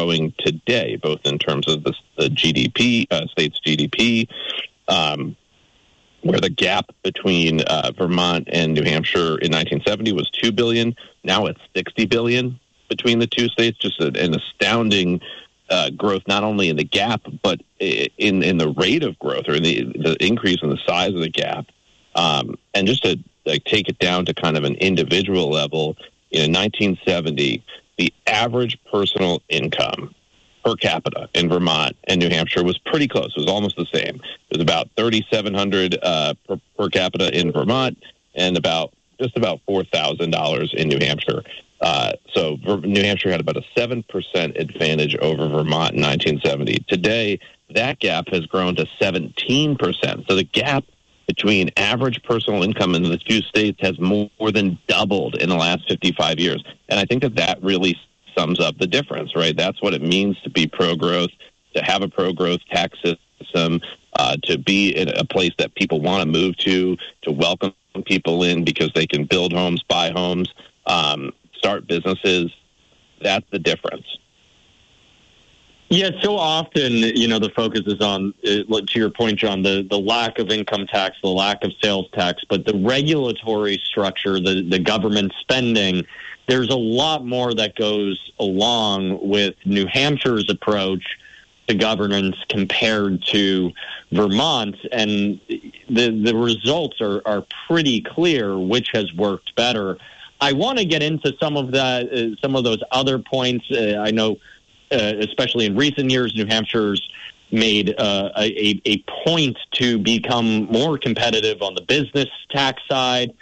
growing today, both in terms of the GDP, state's GDP, where the gap between Vermont and New Hampshire in 1970 was $2 billion. Now it's $60 billion between the two states. Just an astounding growth, not only in the gap, but in the rate of growth, or in the increase in the size of the gap. And just to take it down to kind of an individual level, in 1970, the average personal income per capita in Vermont and New Hampshire was pretty close. It was almost the same. It was about $3,700 per capita in Vermont, and just about $4,000 in New Hampshire. So New Hampshire had about a 7% advantage over Vermont in 1970. Today, that gap has grown to 17%. So the gap between average personal income in the two states has more than doubled in the last 55 years. And I think that really sums up the difference, right? That's what it means to be pro-growth, to have a pro-growth tax system, to be in a place that people want to move to welcome people in because they can build homes, buy homes, start businesses. That's the difference. Yeah, so often, the focus is on, to your point, John, the lack of income tax, the lack of sales tax, but the regulatory structure, the government spending, there's a lot more that goes along with New Hampshire's approach to governance compared to Vermont, and the results are pretty clear, which has worked better. I want to get into some of those other points. I know, especially in recent years, New Hampshire's made a point to become more competitive on the business tax side,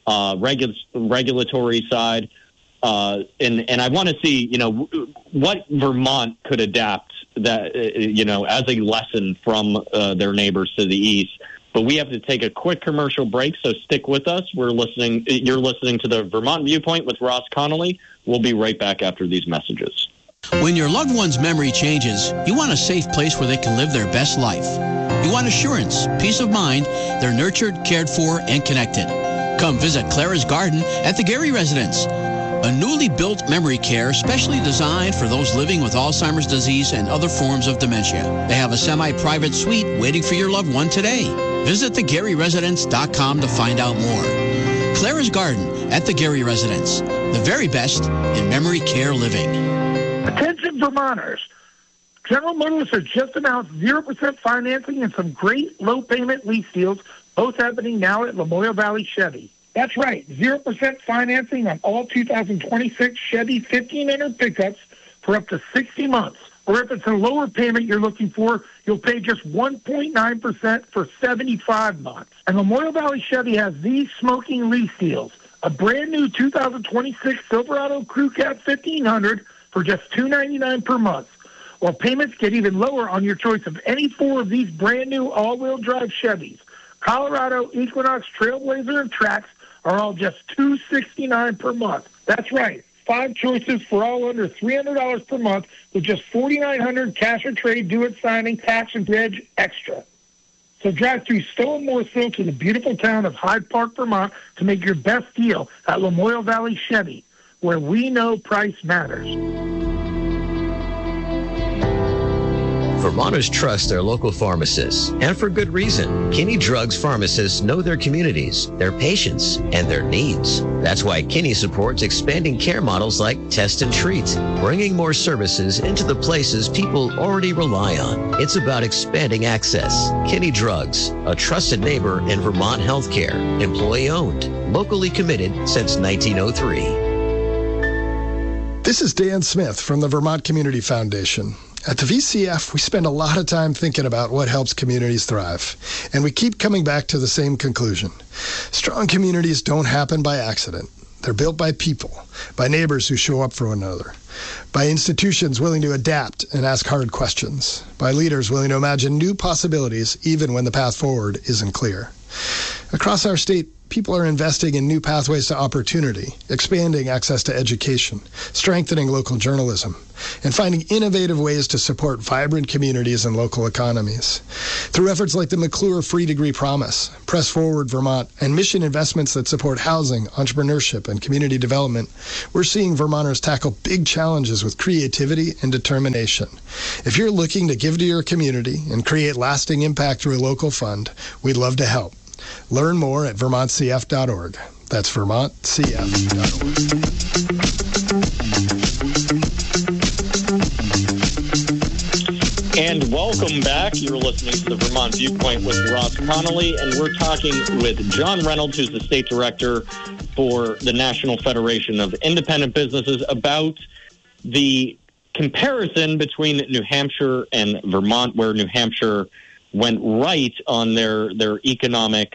regulatory side, and I want to see, what Vermont could adapt that, as a lesson from their neighbors to the east. But we have to take a quick commercial break, so stick with us. You're listening to the Vermont Viewpoint with Ross Connolly. We'll be right back after these messages. When your loved one's memory changes, you want a safe place where they can live their best life. You want assurance, peace of mind, they're nurtured, cared for, and connected. Come visit Clara's Garden at the Gary Residence, a newly built memory care specially designed for those living with Alzheimer's disease and other forms of dementia. They have a semi-private suite waiting for your loved one today. Visit thegaryresidence.com to find out more. Clara's Garden at the Gary Residence, the very best in memory care living. Attention Vermonters. General Motors has just announced 0% financing and some great low-payment lease deals, both happening now at Lamoille Valley Chevy. That's right, 0% financing on all 2026 Chevy 1500 pickups for up to 60 months. Or if it's a lower payment you're looking for, you'll pay just 1.9% for 75 months. And Lamoille Valley Chevy has these smoking lease deals. A brand new 2026 Silverado Crew Cab 1500 for just $299 per month. While payments get even lower on your choice of any four of these brand new all-wheel drive Chevys. Colorado, Equinox, Trailblazer, and Trax are all just $269 per month. That's right. 5 choices for all under $300 per month with just $4,900 cash or trade, do-it signing, tax and reg extra. So drive through Stowe and Morrisville to the beautiful town of Hyde Park, Vermont to make your best deal at Lamoille Valley Chevy, where we know price matters. Vermonters trust their local pharmacists, and for good reason. Kinney Drugs pharmacists know their communities, their patients, and their needs. That's why Kinney supports expanding care models like Test and Treat, bringing more services into the places people already rely on. It's about expanding access. Kinney Drugs, a trusted neighbor in Vermont healthcare, employee-owned, locally committed since 1903. This is Dan Smith from the Vermont Community Foundation. At the VCF, we spend a lot of time thinking about what helps communities thrive, and we keep coming back to the same conclusion. Strong communities don't happen by accident. They're built by people, by neighbors who show up for one another, by institutions willing to adapt and ask hard questions, by leaders willing to imagine new possibilities even when the path forward isn't clear. Across our state, people are investing in new pathways to opportunity, expanding access to education, strengthening local journalism, and finding innovative ways to support vibrant communities and local economies. Through efforts like the McClure Free Degree Promise, Press Forward Vermont, and mission investments that support housing, entrepreneurship, and community development, we're seeing Vermonters tackle big challenges with creativity and determination. If you're looking to give to your community and create lasting impact through a local fund, we'd love to help. Learn more at vermontcf.org. That's vermontcf.org. And welcome back. You're listening to the Vermont Viewpoint with Ross Connolly, and we're talking with John Reynolds, who's the state director for the National Federation of Independent Businesses, about the comparison between New Hampshire and Vermont, where New Hampshire went right on their economic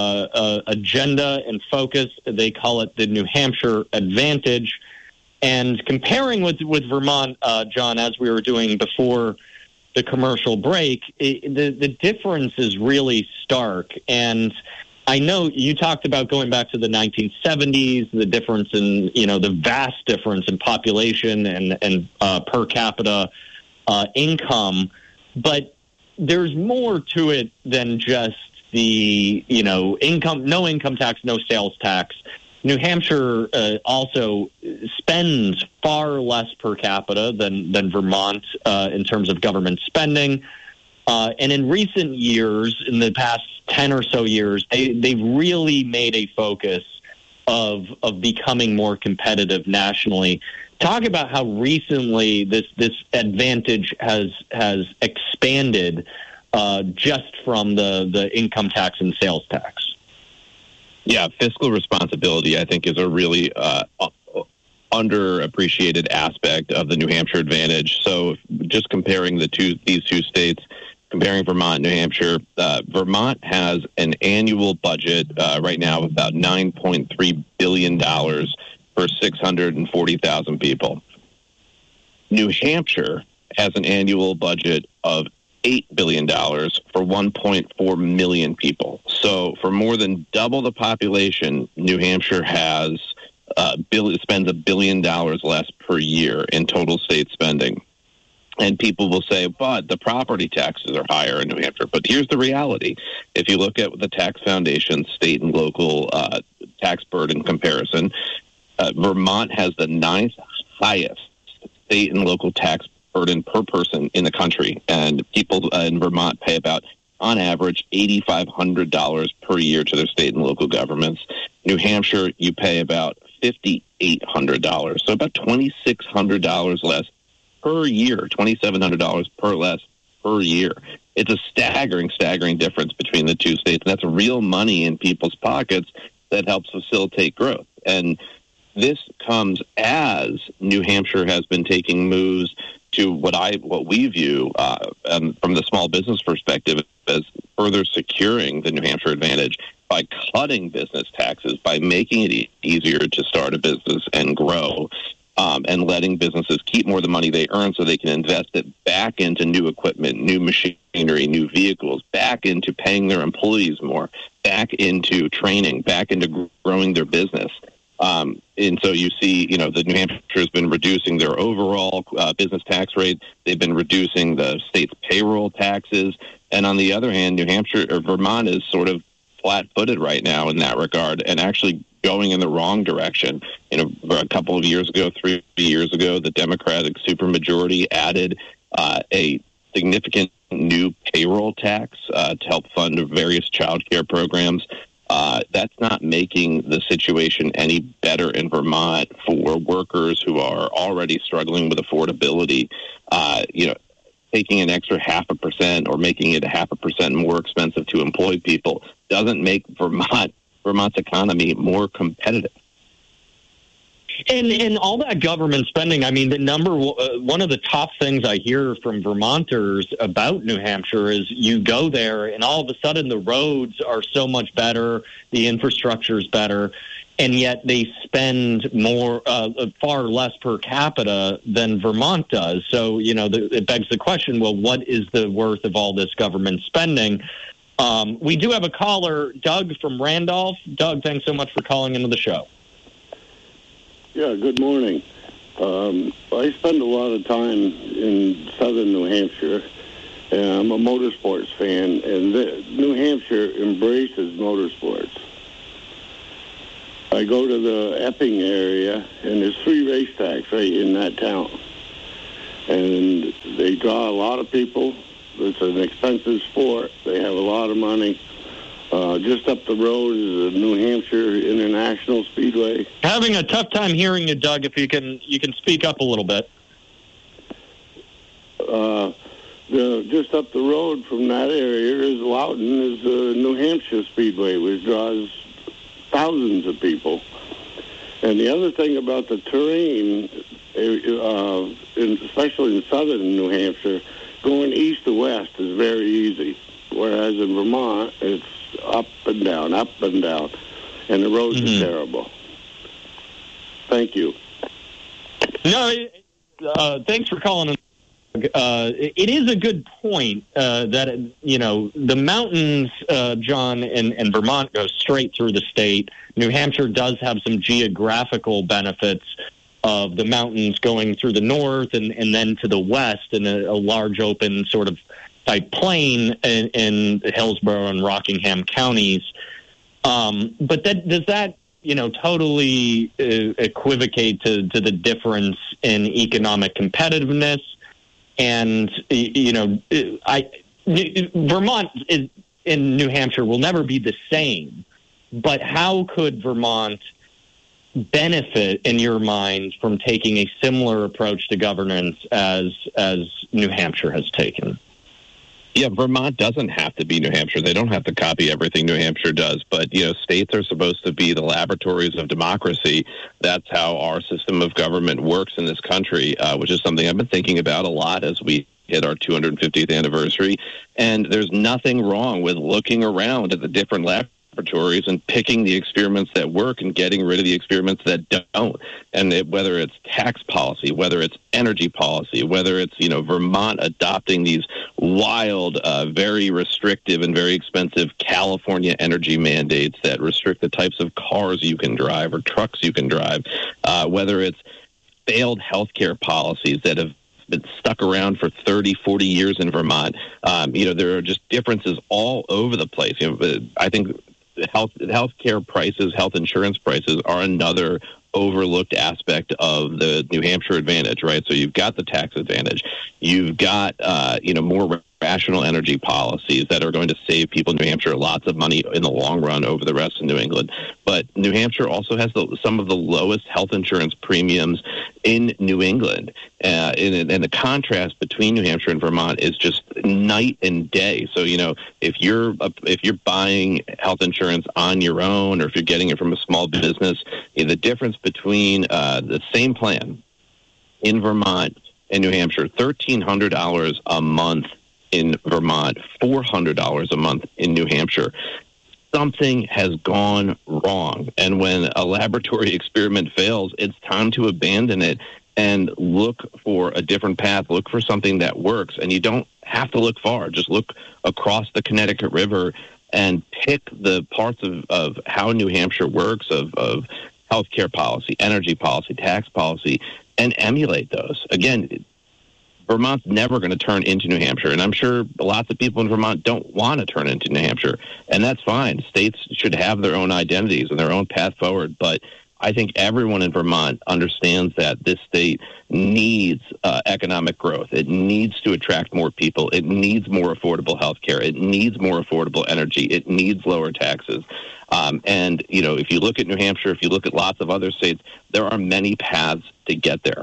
agenda and focus. They call it the New Hampshire Advantage. And comparing with Vermont, John, as we were doing before the commercial break, the difference is really stark. And I know you talked about going back to the 1970s, the difference in, the vast difference in population and per capita income. But there's more to it than just the, income, no income tax, no sales tax. New Hampshire also spends far less per capita than Vermont in terms of government spending. And in recent years, in the past 10 or so years, they've really made a focus of becoming more competitive nationally. Talk about how recently this advantage has expanded just from the income tax and sales tax. Yeah, fiscal responsibility, I think, is a really underappreciated aspect of the New Hampshire advantage. So just comparing these two states, comparing Vermont and New Hampshire, Vermont has an annual budget right now of about $9.3 billion for 640,000 people. New Hampshire has an annual budget of $8 billion for 1.4 million people. So for more than double the population, New Hampshire spends $1 billion less per year in total state spending. And people will say, but the property taxes are higher in New Hampshire. But here's the reality. If you look at the Tax Foundation's state and local tax burden comparison, Vermont has the 9th highest state and local tax burden per person in the country. And people in Vermont pay about, on average, $8,500 per year to their state and local governments. New Hampshire, you pay about $5,800, so about $2,600 less per year, $2,700 less per year. It's a staggering difference between the two states. And that's real money in people's pockets that helps facilitate growth. And this comes as New Hampshire has been taking moves to what we view from the small business perspective as further securing the New Hampshire advantage by cutting business taxes, by making it easier to start a business and grow, and letting businesses keep more of the money they earn so they can invest it back into new equipment, new machinery, new vehicles, back into paying their employees more, back into training, back into growing their business. And so you see, the New Hampshire has been reducing their overall business tax rate. They've been reducing the state's payroll taxes. And on the other hand, New Hampshire or Vermont is sort of flat-footed right now in that regard and actually going in the wrong direction. A couple of years ago, 3 years ago, the Democratic supermajority added a significant new payroll tax to help fund various child care programs. That's not making the situation any better in Vermont for workers who are already struggling with affordability. Taking an extra 0.5% or making it 0.5% more expensive to employ people doesn't make Vermont's economy more competitive. And all that government spending, I mean, one of the top things I hear from Vermonters about New Hampshire is you go there and all of a sudden the roads are so much better, the infrastructure is better, and yet they spend more, far less per capita than Vermont does. So, it begs the question, well, what is the worth of all this government spending? We do have a caller, Doug from Randolph. Doug, thanks so much for calling into the show. Yeah, good morning. I spend a lot of time in southern New Hampshire, and I'm a motorsports fan, and New Hampshire embraces motorsports. I go to the Epping area, and there's 3 racetracks right in that town. And they draw a lot of people. It's an expensive sport. They have a lot of money. Just up the road is the New Hampshire International Speedway. Having a tough time hearing you, Doug, if you can speak up a little bit. Just up the road from that area is Loudoun, is the New Hampshire Speedway, which draws thousands of people. And the other thing about the terrain, especially in southern New Hampshire, going east to west is very easy, whereas in Vermont, it's up and down, and the roads are terrible. Thank you. No, thanks for calling. It is a good point that, the mountains, John, and Vermont go straight through the state. New Hampshire does have some geographical benefits of the mountains going through the north and then to the west in a large open sort of type plain in Hillsborough and Rockingham counties. But does that totally equivocate to the difference in economic competitiveness? And, Vermont in New Hampshire will never be the same. But how could Vermont benefit, in your mind, from taking a similar approach to governance as New Hampshire has taken? Yeah, Vermont doesn't have to be New Hampshire. They don't have to copy everything New Hampshire does. But, states are supposed to be the laboratories of democracy. That's how our system of government works in this country, which is something I've been thinking about a lot as we hit our 250th anniversary. And there's nothing wrong with looking around at the different laboratories and picking the experiments that work and getting rid of the experiments that don't. And whether it's tax policy, whether it's energy policy, whether it's, Vermont adopting these wild, very restrictive and very expensive California energy mandates that restrict the types of cars you can drive or trucks you can drive, whether it's failed healthcare policies that have been stuck around for 30, 40 years in Vermont. There are just differences all over the place. I think healthcare prices, health insurance prices are another overlooked aspect of the New Hampshire advantage, right? So you've got the tax advantage. You've got, more rational energy policies that are going to save people in New Hampshire lots of money in the long run over the rest of New England. But New Hampshire also has some of the lowest health insurance premiums in New England. And the contrast between New Hampshire and Vermont is just night and day. So, if you're buying health insurance on your own or if you're getting it from a small business, the difference between the same plan in Vermont and New Hampshire, $1,300 a month in Vermont, $400 a month in New Hampshire. Something has gone wrong. And when a laboratory experiment fails, it's time to abandon it and look for a different path, look for something that works. And you don't have to look far. Just look across the Connecticut River and pick the parts of how New Hampshire works, of healthcare policy, energy policy, tax policy, and emulate those. Again, Vermont's never going to turn into New Hampshire, and I'm sure lots of people in Vermont don't want to turn into New Hampshire, and that's fine. States should have their own identities and their own path forward, but I think everyone in Vermont understands that this state needs economic growth. It needs to attract more people. It needs more affordable health care. It needs more affordable energy. It needs lower taxes. And, if you look at New Hampshire, if you look at lots of other states, there are many paths to get there.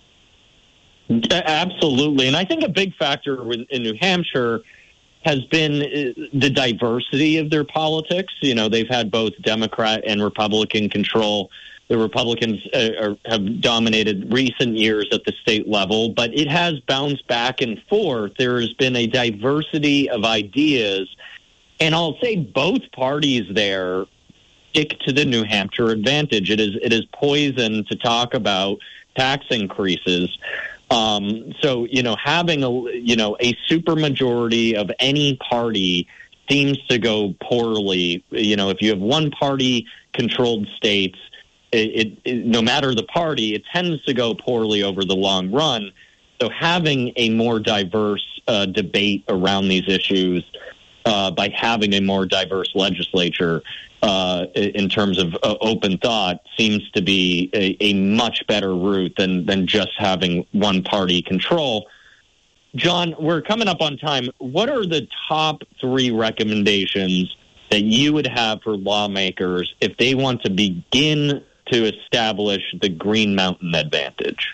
Absolutely. And I think a big factor in New Hampshire has been the diversity of their politics. They've had both Democrat and Republican control. The Republicans have dominated recent years at the state level, but it has bounced back and forth. There has been a diversity of ideas, and I'll say both parties there stick to the New Hampshire advantage. It is poison to talk about tax increases. So, having a supermajority of any party seems to go poorly. If you have one-party-controlled states, no matter the party, it tends to go poorly over the long run. So having a more diverse debate around these issues by having a more diverse legislature in terms of open thought seems to be a much better route than just having one-party control. John, we're coming up on time. What are the top 3 recommendations that you would have for lawmakers if they want to begin to establish the Green Mountain Advantage?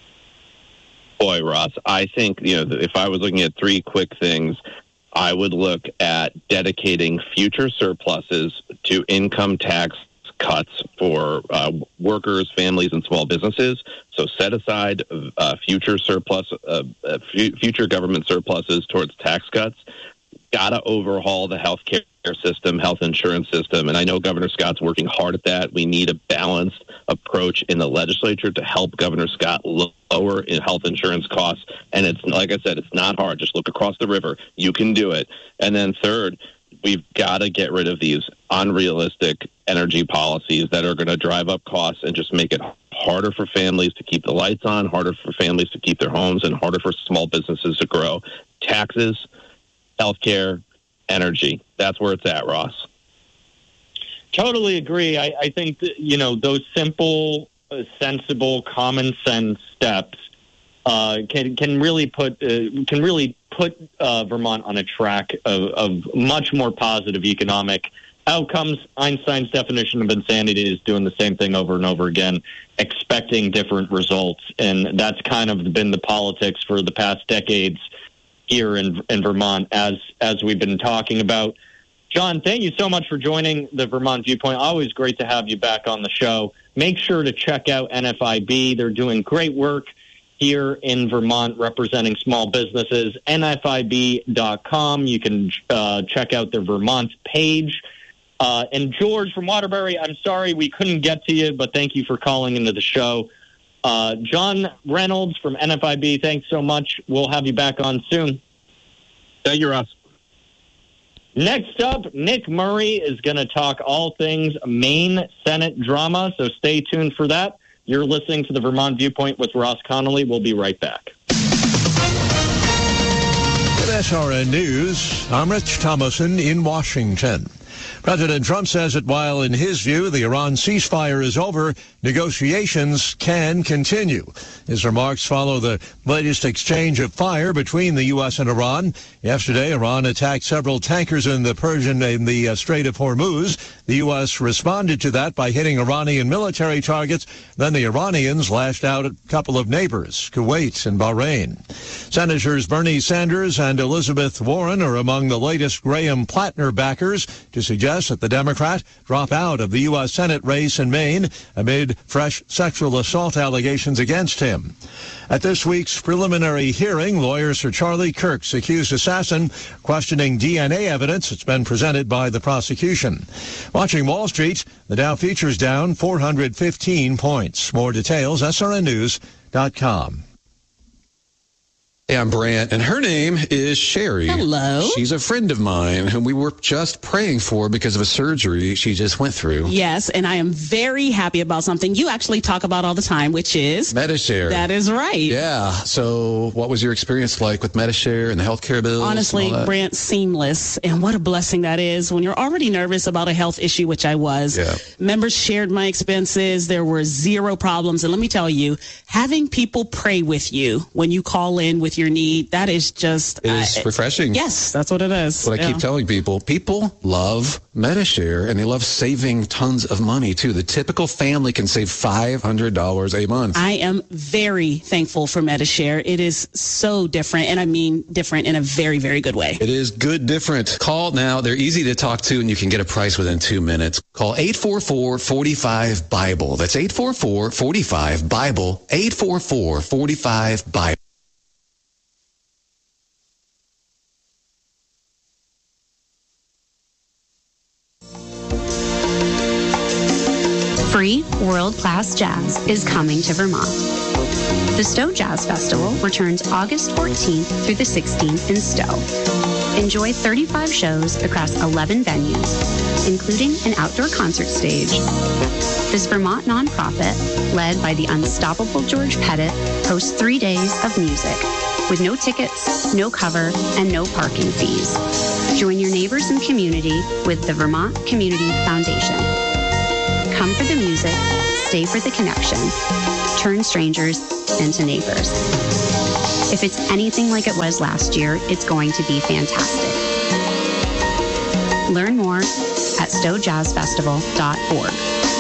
Boy, Ross, I think, if I was looking at 3 quick things, I would look at dedicating future surpluses to income tax cuts for workers, families, and small businesses. So set aside future government surpluses towards tax cuts. Got to overhaul the health care system, health insurance system. And I know Governor Scott's working hard at that. We need a balanced approach in the legislature to help Governor Scott lower in health insurance costs. And it's, like I said, it's not hard. Just look across the river. You can do it. And then third, we've got to get rid of these unrealistic energy policies that are going to drive up costs and just make it harder for families to keep the lights on, harder for families to keep their homes, and harder for small businesses to grow. Taxes, healthcare, energy. That's where it's at, Ross. Totally agree. I think that, those simple, sensible, common sense steps can really put Vermont on a track of much more positive economic outcomes. Einstein's definition of insanity is doing the same thing over and over again, expecting different results, and that's kind of been the politics for the past decades here in Vermont, as we've been talking about. John, thank you so much for joining the Vermont Viewpoint. Always great to have you back on the show. Make sure to check out NFIB. They're doing great work here in Vermont representing small businesses. NFIB.com. You can check out their Vermont page. And George from Waterbury, I'm sorry we couldn't get to you, but thank you for calling into the show. John Reynolds from NFIB, thanks so much. We'll have you back on soon. Thank you, Ross. Next up, Nick Murray is going to talk all things Maine Senate drama, so stay tuned for that. You're listening to the Vermont Viewpoint with Ross Connolly. We'll be right back. With SRN News, I'm Rich Thomason in Washington. President Trump says that while, in his view, the Iran ceasefire is over, negotiations can continue. His remarks follow the latest exchange of fire between the U.S. and Iran. Yesterday, Iran attacked several tankers in the Strait of Hormuz. The U.S. responded to that by hitting Iranian military targets. Then the Iranians lashed out at a couple of neighbors, Kuwait and Bahrain. Senators Bernie Sanders and Elizabeth Warren are among the latest Graham Plattner backers to suggest that the Democrat drop out of the U.S. Senate race in Maine amid fresh sexual assault allegations against him. At this week's preliminary hearing, lawyers for Charlie Kirk's accused assassin questioning DNA evidence that's been presented by the prosecution. Watching Wall Street, the Dow futures down 415 points. More details, srnnews.com. Hey, I'm Brant, and her name is Sherry. Hello. She's a friend of mine whom we were just praying for because of a surgery she just went through. Yes, and I am very happy about something you actually talk about all the time, which is Medi-Share. That is right. Yeah. So what was your experience like with Medi-Share and the healthcare bills? Honestly, Brant, seamless. And what a blessing that is when you're already nervous about a health issue, which I was. Yeah. Members shared my expenses. There were zero problems. And let me tell you, having people pray with you when you call in with your need, that is just... It is refreshing. Yes, that's what it is. What I keep telling people love Medi-Share, and they love saving tons of money, too. The typical family can save $500 a month. I am very thankful for Medi-Share. It is so different, and I mean different in a very, very good way. It is good different. Call now. They're easy to talk to, and you can get a price within 2 minutes. Call 844-45-BIBLE. That's 844-45-BIBLE. 844-45-BIBLE. Free world-class jazz is coming to Vermont. The Stowe Jazz Festival returns August 14th through the 16th in Stowe. Enjoy 35 shows across 11 venues, including an outdoor concert stage. This Vermont nonprofit, led by the unstoppable George Pettit, hosts 3 days of music with no tickets, no cover, and no parking fees. Join your neighbors and community with the Vermont Community Foundation. Come for the music, stay for the connection, turn strangers into neighbors. If it's anything like it was last year, it's going to be fantastic. Learn more at stowjazzfestival.org.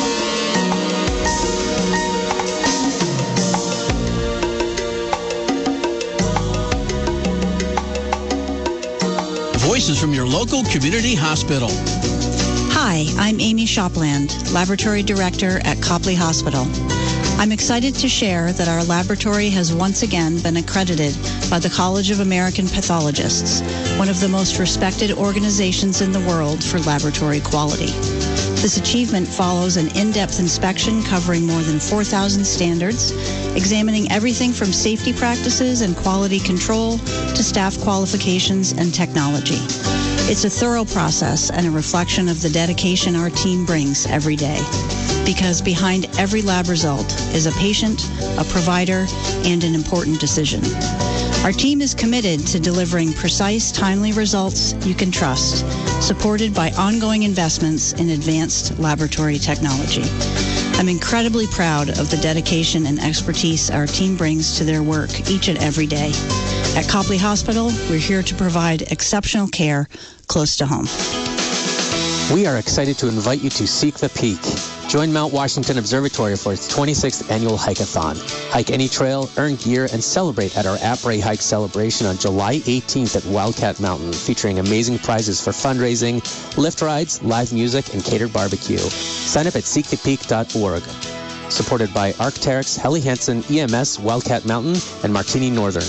Voices from your local community hospital. Hi, I'm Amy Shopland, Laboratory Director at Copley Hospital. I'm excited to share that our laboratory has once again been accredited by the College of American Pathologists, one of the most respected organizations in the world for laboratory quality. This achievement follows an in-depth inspection covering more than 4,000 standards, examining everything from safety practices and quality control to staff qualifications and technology. It's a thorough process and a reflection of the dedication our team brings every day. Because behind every lab result is a patient, a provider, and an important decision. Our team is committed to delivering precise, timely results you can trust, supported by ongoing investments in advanced laboratory technology. I'm incredibly proud of the dedication and expertise our team brings to their work each and every day. At Copley Hospital, we're here to provide exceptional care close to home. We are excited to invite you to Seek the Peak. Join Mount Washington Observatory for its 26th annual hike-a-thon. Hike any trail, earn gear, and celebrate at our Après Hike celebration on July 18th at Wildcat Mountain, featuring amazing prizes for fundraising, lift rides, live music, and catered barbecue. Sign up at seekthepeak.org. Supported by Arc'teryx, Helly Hansen, EMS, Wildcat Mountain, and Martini Northern.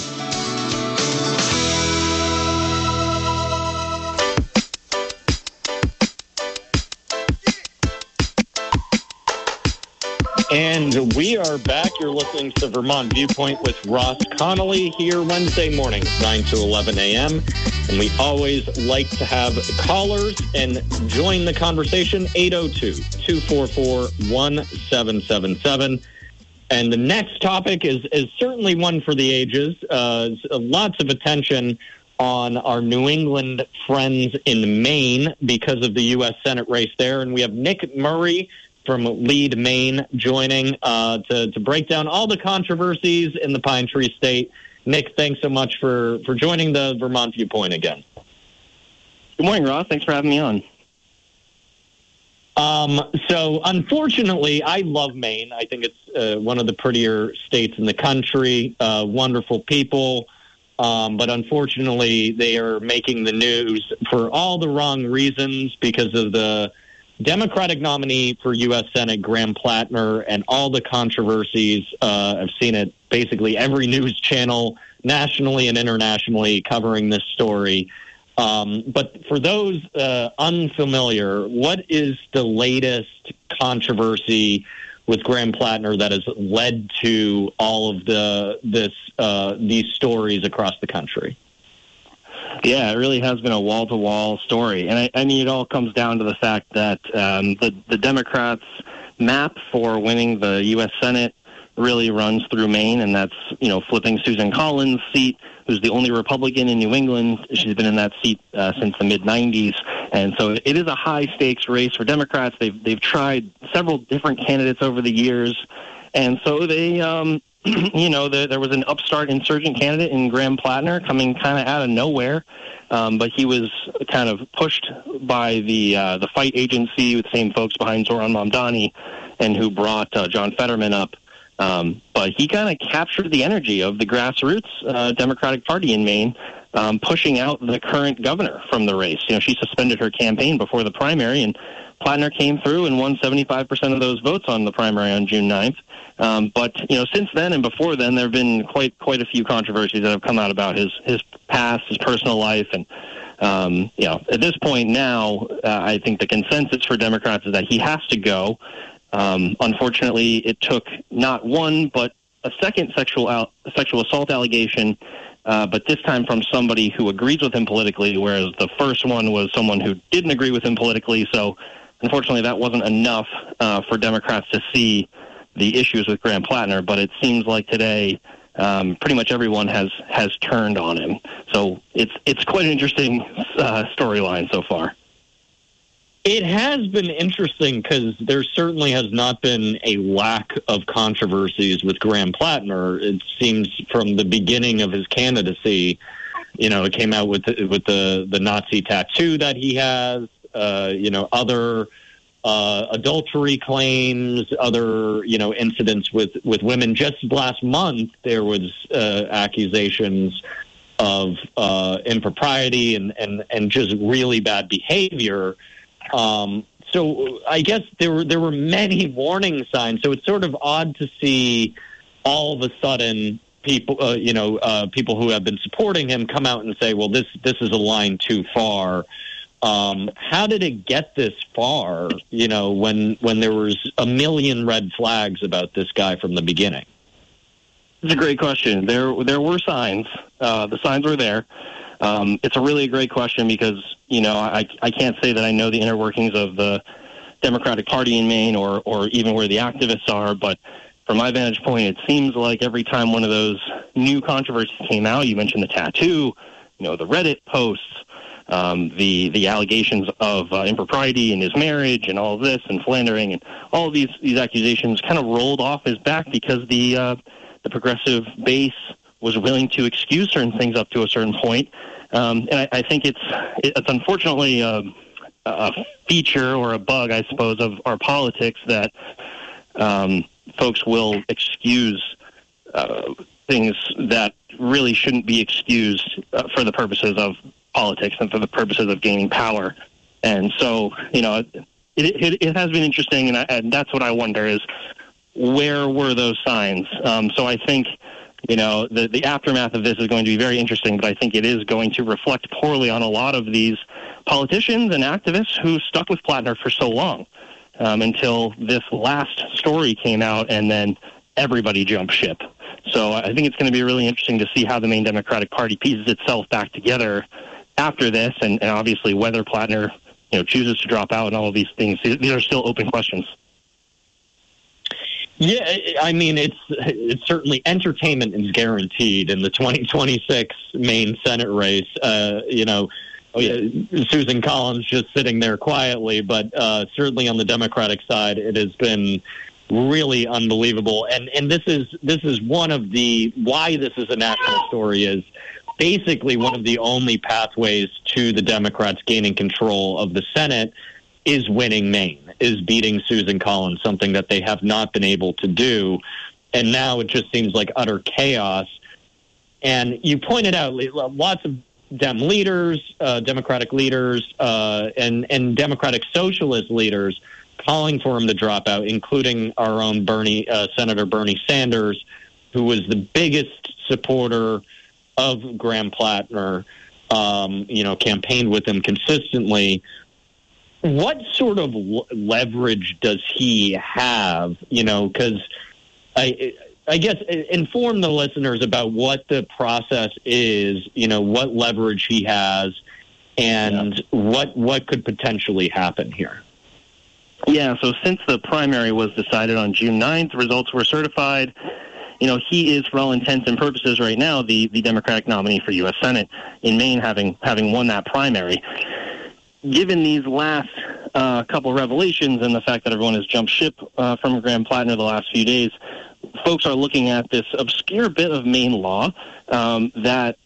And we are back. You're listening to Vermont Viewpoint with Ross Connolly here Wednesday mornings, 9 to 11 a.m. And we always like to have callers and join the conversation, 802-244-1777. And the next topic is certainly one for the ages. Lots of attention on our New England friends in Maine because of the U.S. Senate race there. And we have Nick Murray from Lead, Maine, joining to break down all the controversies in the Pine Tree State. Nick, thanks so much for joining the Vermont Viewpoint again. Good morning, Ross. Thanks for having me on. So, unfortunately, I love Maine. I think it's one of the prettier states in the country, wonderful people. But unfortunately, they are making the news for all the wrong reasons because of the Democratic nominee for U.S. Senate, Graham Plattner, and all the controversies. I've seen it basically every news channel nationally and internationally covering this story. But for those unfamiliar, what is the latest controversy with Graham Plattner that has led to all of these stories across the country? Yeah, it really has been a wall-to-wall story. And I mean, it all comes down to the fact that the Democrats' map for winning the U.S. Senate really runs through Maine, and that's, flipping Susan Collins' seat, who's the only Republican in New England. She's been in that seat since the mid-'90s. And so it is a high-stakes race for Democrats. They've tried several different candidates over the years. And so they... there was an upstart insurgent candidate in Graham Plattner coming kind of out of nowhere, but he was kind of pushed by the Fight Agency, with the same folks behind Zohran Mamdani, and who brought John Fetterman up. But he kind of captured the energy of the grassroots Democratic Party in Maine, pushing out the current governor from the race. She suspended her campaign before the primary, and Plattner came through and won 75% of those votes on the primary on June 9th. But since then and before then, there have been quite a few controversies that have come out about his past, his personal life, and at this point now, I think the consensus for Democrats is that he has to go. Unfortunately, it took not one but a second sexual assault allegation but this time from somebody who agrees with him politically, whereas the first one was someone who didn't agree with him politically. So unfortunately, that wasn't enough for Democrats to see the issues with Graham Plattner, but it seems like today pretty much everyone has turned on him. So it's quite an interesting storyline so far. It has been interesting because there certainly has not been a lack of controversies with Graham Plattner. It seems from the beginning of his candidacy, it came out with the Nazi tattoo that he has, other adultery claims, other, incidents with women. Just last month, there was accusations of impropriety and just really bad behavior. So I guess there were many warning signs. So it's sort of odd to see all of a sudden people, people who have been supporting him come out and say, well, this is a line too far. How did it get this far, when there was a million red flags about this guy from the beginning? It's a great question. There were signs. The signs were there. It's a really great question because, I can't say that I know the inner workings of the Democratic Party in Maine or even where the activists are, but from my vantage point, it seems like every time one of those new controversies came out, you mentioned the tattoo, the Reddit posts, the allegations of impropriety in his marriage and all of this and philandering and all of these accusations kind of rolled off his back because the progressive base was willing to excuse certain things up to a certain point. And I think it's unfortunately a feature or a bug, I suppose, of our politics that folks will excuse things that really shouldn't be excused for the purposes of politics and for the purposes of gaining power. And so, it has been interesting, and that's what I wonder is, where were those signs? So I think, the aftermath of this is going to be very interesting, but I think it is going to reflect poorly on a lot of these politicians and activists who stuck with Plattner for so long until this last story came out, and then everybody jumped ship. So I think it's going to be really interesting to see how the Maine Democratic Party pieces itself back together after this, and obviously whether Plattner chooses to drop out and all of these things. These are still open questions. Yeah, I mean, it's certainly entertainment is guaranteed in the 2026 Maine Senate race. Susan Collins just sitting there quietly, but certainly on the Democratic side, it has been really unbelievable. And this is one of why this is a national story is basically one of the only pathways to the Democrats gaining control of the Senate is winning Maine, is beating Susan Collins, something that they have not been able to do. And now it just seems like utter chaos. And you pointed out lots of Dem leaders, Democratic leaders, and Democratic socialist leaders calling for him to drop out, including our own Senator Bernie Sanders, who was the biggest supporter of Graham Plattner, campaigned with him consistently. What sort of leverage does he have? Because I guess inform the listeners about what the process is, what leverage he has, and what could potentially happen here. Yeah, so since the primary was decided on June 9th, results were certified. He is, for all intents and purposes right now, the Democratic nominee for U.S. Senate in Maine, having won that primary. Given these last couple revelations and the fact that everyone has jumped ship from Graham Plattner the last few days, folks are looking at this obscure bit of Maine law that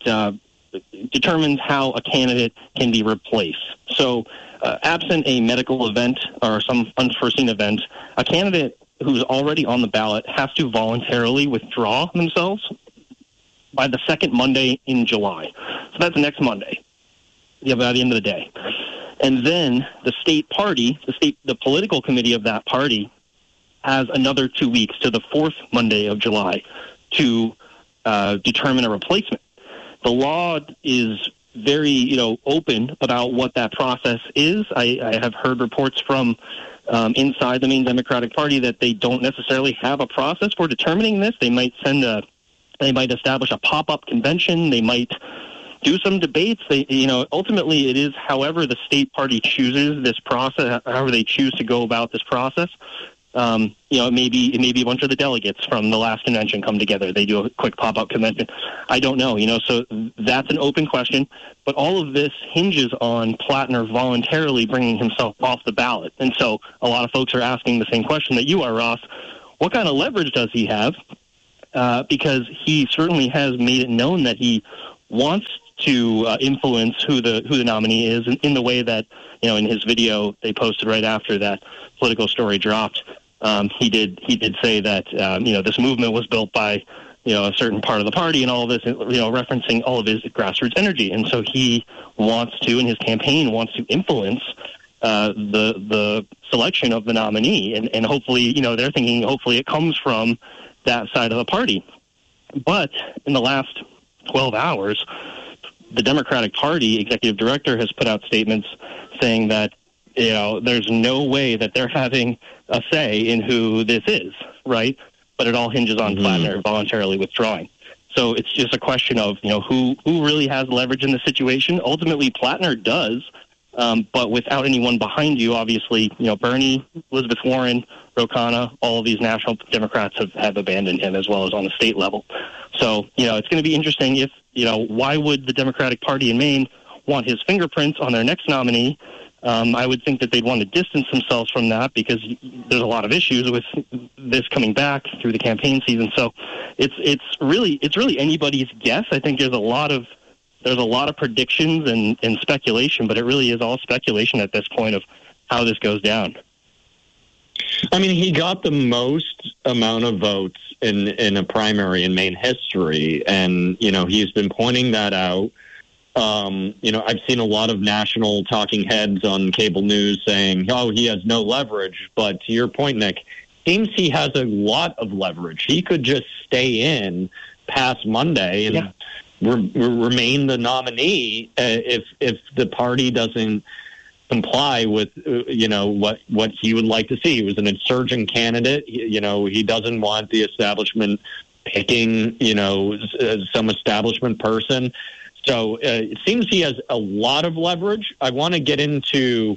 determines how a candidate can be replaced. So absent a medical event or some unforeseen event, a candidate who's already on the ballot has to voluntarily withdraw themselves by the second Monday in July. So that's next Monday. By the end of the day. And then the state party, the political committee of that party has another 2 weeks to the fourth Monday of July to determine a replacement. The law is very, open about what that process is. I have heard reports from inside the Maine Democratic Party that they don't necessarily have a process for determining this. They might send a They might establish a pop-up convention. They might do some debates. Ultimately, it is however the state party chooses this process, however they choose to go about this process. It may be a bunch of the delegates from the last convention come together. They do a quick pop-up convention. I don't know, so that's an open question. But all of this hinges on Plattner voluntarily bringing himself off the ballot. And so a lot of folks are asking the same question that you are, Ross. What kind of leverage does he have? Because he certainly has made it known that he wants to influence who the nominee is in the way that, in his video they posted right after that Politico story dropped. He did say that, this movement was built by, a certain part of the party and all of this, referencing all of his grassroots energy. And so he wants to, and his campaign wants to influence the selection of the nominee. And hopefully, they're thinking hopefully it comes from that side of the party. But in the last 12 hours, the Democratic Party executive director has put out statements saying that, there's no way that they're having a say in who this is, right? But it all hinges on Plattner voluntarily withdrawing. So it's just a question of, who really has leverage in the situation. Ultimately, Plattner does, but without anyone behind you, obviously, Bernie, Elizabeth Warren, Ro Khanna, all of these national Democrats have abandoned him, as well as on the state level. So, it's going to be interesting if, why would the Democratic Party in Maine want his fingerprints on their next nominee? I would think that they'd want to distance themselves from that because there's a lot of issues with this coming back through the campaign season. So it's really anybody's guess. I think there's a lot of predictions and speculation, but it really is all speculation at this point of how this goes down. I mean, he got the most amount of votes in a primary in Maine history, and he's been pointing that out. I've seen a lot of national talking heads on cable news saying, he has no leverage. But to your point, Nick, seems he has a lot of leverage. He could just stay in past Monday and remain the nominee if the party doesn't comply with, what he would like to see. He was an insurgent candidate. He doesn't want the establishment picking, some establishment person. So it seems he has a lot of leverage. I want to get into,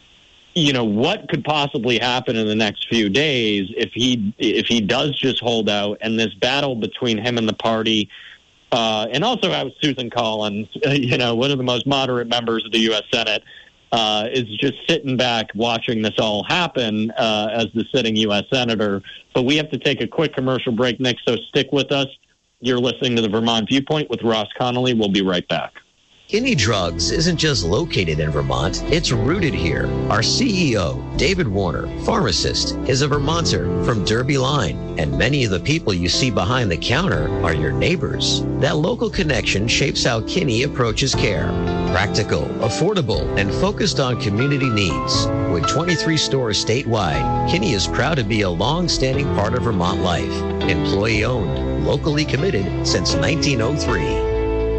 what could possibly happen in the next few days if he does just hold out, and this battle between him and the party, and also how Susan Collins, one of the most moderate members of the U.S. Senate, is just sitting back watching this all happen as the sitting U.S. Senator. But we have to take a quick commercial break, Nick, so stick with us. You're listening to the Vermont Viewpoint with Ross Connolly. We'll be right back. Kinney Drugs isn't just located in Vermont, it's rooted here. Our CEO, David Warner, pharmacist, is a Vermonter from Derby Line, and many of the people you see behind the counter are your neighbors. That local connection shapes how Kinney approaches care. Practical, affordable, and focused on community needs. With 23 stores statewide, Kinney is proud to be a long-standing part of Vermont life. Employee-owned, locally committed since 1903.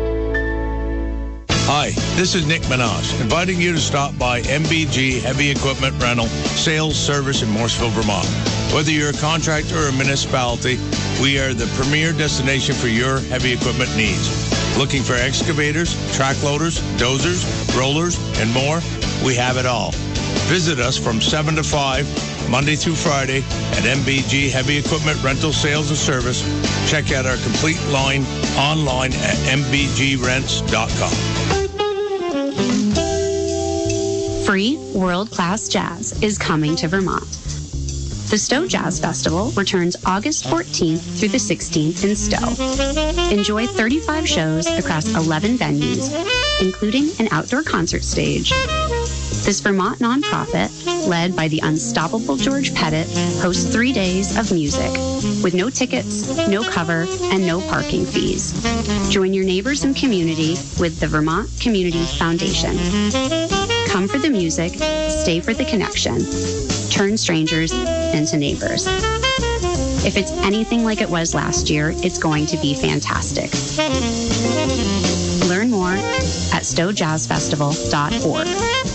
Hi, this is Nick Minaj, inviting you to stop by MBG Heavy Equipment Rental Sales Service in Morrisville, Vermont. Whether you're a contractor or a municipality, we are the premier destination for your heavy equipment needs. Looking for excavators, track loaders, dozers, rollers, and more? We have it all. Visit us from 7 to 5, Monday through Friday at MBG Heavy Equipment Rental Sales and Service. Check out our complete line online at mbgrents.com. Free world-class jazz is coming to Vermont. The Stowe Jazz Festival returns August 14th through the 16th in Stowe. Enjoy 35 shows across 11 venues, including an outdoor concert stage. This Vermont nonprofit, led by the unstoppable George Pettit, hosts 3 days of music with no tickets, no cover, and no parking fees. Join your neighbors and community with the Vermont Community Foundation. Come for the music, stay for the connection. Turn strangers into neighbors. If it's anything like it was last year, it's going to be fantastic. Learn more at stowejazzfestival.org.